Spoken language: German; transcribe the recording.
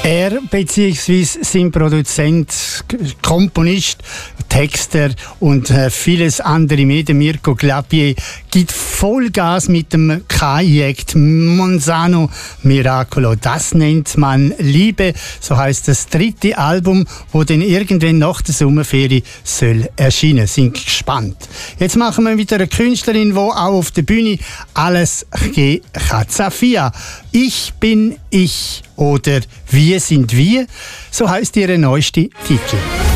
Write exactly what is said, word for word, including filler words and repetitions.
Er bzw. sein Produzent, Komponist, Texter und äh, vieles andere mehr, der Mirko Glapier, gibt Vollgas mit dem Projekt Monsanto Miracolo. Das nennt man Liebe, so heißt das dritte Album, wo dann irgendwann nach der Sommerferie soll erscheinen. Sind gespannt. Jetzt machen wir wieder eine Künstlerin, die auch auf der Bühne alles gegeben hat. Safia, ich bin ich oder wir sind wir, so heißt ihre neueste Titel.